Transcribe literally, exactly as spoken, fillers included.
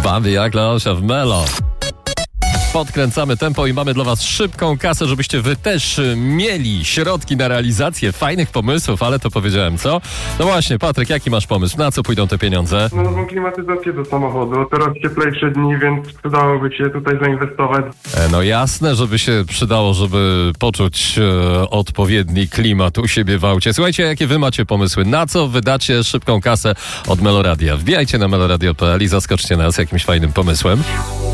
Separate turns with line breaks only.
Bawi jak Leosia w Melo. Podkręcamy tempo i mamy dla was szybką kasę, żebyście wy też mieli środki na realizację fajnych pomysłów, ale to powiedziałem, co? No właśnie, Patryk, jaki masz pomysł? Na co pójdą te pieniądze?
Na nową klimatyzację do samochodu. Teraz cieplejsze dni, więc przydałoby się tutaj zainwestować.
E, no jasne, żeby się przydało, żeby poczuć e, odpowiedni klimat u siebie w aucie. Słuchajcie, jakie wy macie pomysły? Na co wydacie szybką kasę od Meloradia? Wbijajcie na meloradio kropka p l i zaskoczcie nas jakimś fajnym pomysłem.